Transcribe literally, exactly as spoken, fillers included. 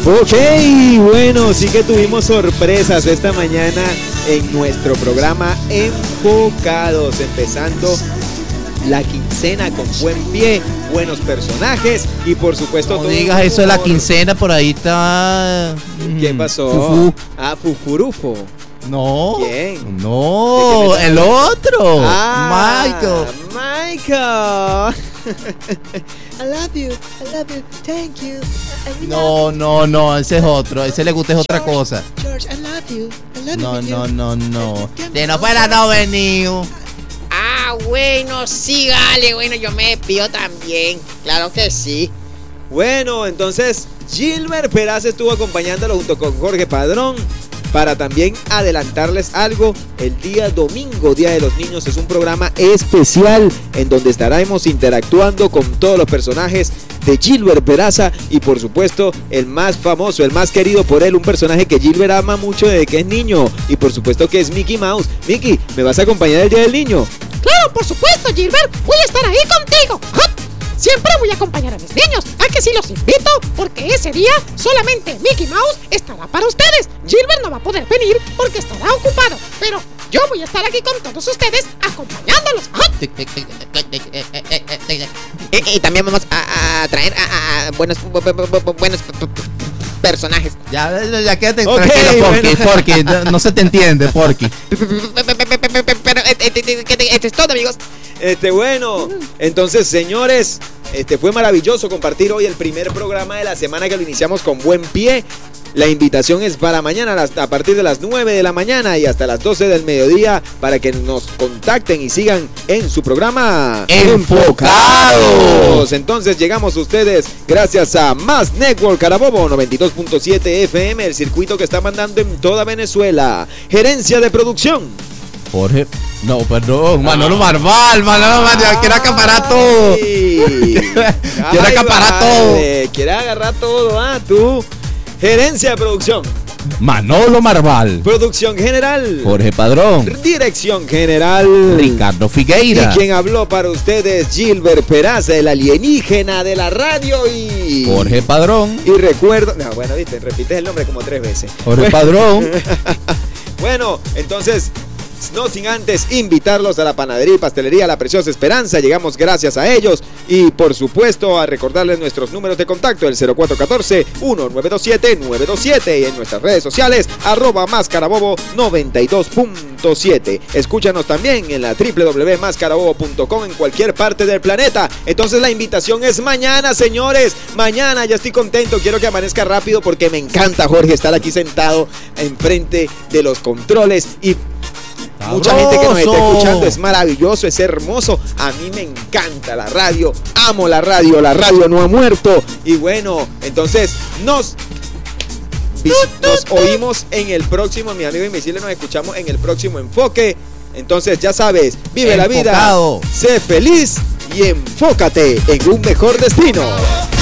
Ok, bueno, sí que tuvimos sorpresas esta mañana en nuestro programa Enfocados, empezando la quincena con buen pie, buenos personajes y por supuesto... No digas eso de la quincena, por ahí está... ¿Qué pasó? Fufu. Ah, Fufurufo. No. ¿Quién? No, el otro. Ah, Michael. Michael. I love you, I love you, thank you. I No, no, no, ese es otro. A ese le gusta es otra George, cosa. George, I love you. I love No, you. no, no, no. Si no fuera no venido. Ah, bueno, sí, dale, bueno, yo me despido también. Claro que sí. Bueno, entonces Gilbert Peraza estuvo acompañándolo junto con Jorge Padrón para también adelantarles algo. El día domingo, Día de los Niños, es un programa especial en donde estaremos interactuando con todos los personajes de Gilbert Peraza y por supuesto el más famoso, el más querido por él, un personaje que Gilbert ama mucho desde que es niño y por supuesto que es Mickey Mouse. Mickey, ¿me vas a acompañar el Día del Niño? Claro, por supuesto, Gilbert, voy a estar ahí contigo. ¡Hop! Siempre voy a acompañar a mis niños. ¿A que sí los invito? Porque ese día solamente Mickey Mouse estará para ustedes. Gilbert no va a poder venir porque estará ocupado. Pero yo voy a estar aquí con todos ustedes acompañándolos. ¡Hop! Y, y también vamos a, a traer a, a buenos, bu, bu, bu, bu, buenos p- p- personajes. Ya, ya quédate Ok, tranquilo, Porky, bueno. Porky. No, no se te entiende, Porky. Pero este es todo, amigos. Este, bueno, entonces, señores, este fue maravilloso compartir hoy el primer programa de la semana que lo iniciamos con buen pie. La invitación es para mañana a partir de las nueve de la mañana y hasta las doce del mediodía para que nos contacten y sigan en su programa Enfocados. Entonces llegamos a ustedes gracias a Más Network Carabobo noventa y dos punto siete F M, el circuito que está mandando en toda Venezuela. Gerencia de producción. Jorge, no, perdón, Manolo Marval, Manolo Marval, quiere acaparar todo. Quiere acaparar todo. Quiere agarrar todo, ah, tú. Gerencia de producción. Manolo Marval, Producción general. Jorge Padrón, Dirección general. Ricardo Figueira. Y quien habló para ustedes, Gilbert Peraza, el alienígena de la radio y... Jorge Padrón. Y recuerdo... No, bueno, viste, repites el nombre como tres veces. Jorge Padrón. Bueno, entonces... No sin antes invitarlos a la panadería y pastelería La Preciosa Esperanza. Llegamos gracias a ellos y por supuesto a recordarles nuestros números de contacto, el cero cuatro uno cuatro, uno nueve dos siete, nueve dos siete y en nuestras redes sociales arroba más carabobo noventa y dos punto siete. Escúchanos también en la doble u doble u doble u punto más carabobo punto com en cualquier parte del planeta. Entonces la invitación es mañana, señores. Mañana ya estoy contento, quiero que amanezca rápido porque me encanta, Jorge, estar aquí sentado enfrente de los controles y mucha gente que nos está escuchando, es maravilloso, es hermoso. A mí me encanta la radio, amo la radio, la radio no ha muerto. Y bueno, entonces nos, nos oímos en el próximo, mi amigo Invisible, nos escuchamos en el próximo Enfoque. Entonces ya sabes, vive Enfocado. la vida, sé feliz y enfócate en un mejor destino.